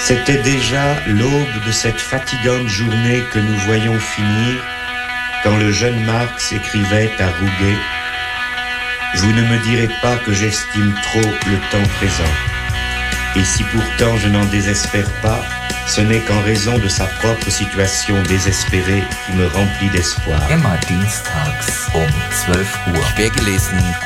C'était déjà l'aube de cette fatigante journée que nous voyons finir quand le jeune Marx écrivait à Rouget « Vous ne me direz pas que j'estime trop le temps présent. Et si pourtant je n'en désespère pas, ce n'est qu'en raison de sa propre situation désespérée qui me remplit d'espoir. » Immer dienstags um 12 Uhr. Schwer gelesen